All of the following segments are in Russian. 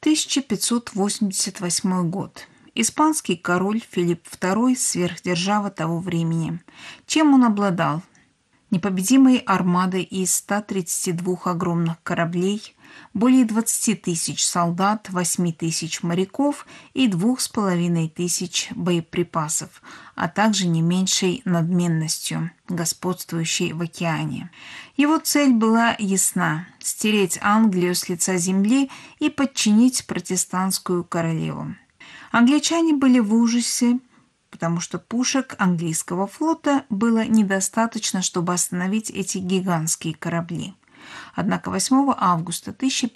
1588 год. Испанский король Филипп II – сверхдержава того времени. Чем он обладал? Непобедимой армадой из 132 огромных кораблей, более 20 тысяч солдат, 8 тысяч моряков и 2500 боеприпасов, а также не меньшей надменностью, господствующей в океане. Его цель была ясна – стереть Англию с лица земли и подчинить протестантскую королеву. Англичане были в ужасе, потому что пушек английского флота было недостаточно, чтобы остановить эти гигантские корабли. Однако 8 августа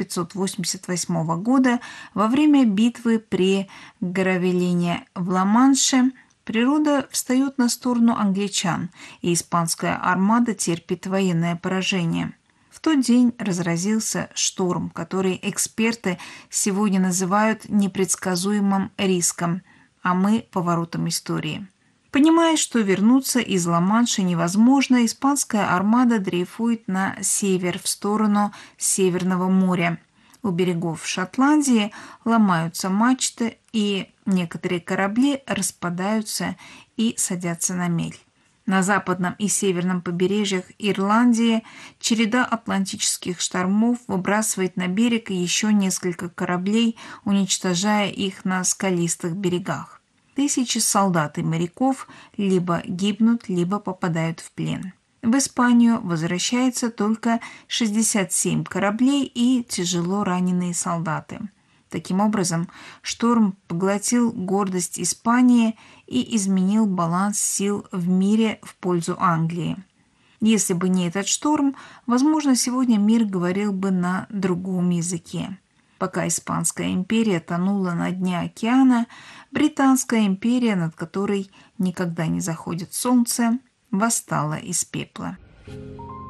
1588 года во время битвы при Гравелине в Ла-Манше природа встает на сторону англичан, и испанская армада терпит военное поражение. В тот день разразился шторм, который эксперты сегодня называют непредсказуемым риском, а мы – поворотом истории. Понимая, что вернуться из Ла-Манша невозможно, испанская армада дрейфует на север, в сторону Северного моря. У берегов Шотландии ломаются мачты, и некоторые корабли распадаются и садятся на мель. На западном и северном побережьях Ирландии череда атлантических штормов выбрасывает на берег еще несколько кораблей, уничтожая их на скалистых берегах. Тысячи солдат и моряков либо гибнут, либо попадают в плен. В Испанию возвращается только 67 кораблей и тяжело раненые солдаты. Таким образом, шторм поглотил гордость Испании и изменил баланс сил в мире в пользу Англии. Если бы не этот шторм, возможно, сегодня мир говорил бы на другом языке. Пока Испанская империя тонула на дне океана, Британская империя, над которой никогда не заходит солнце, восстала из пепла.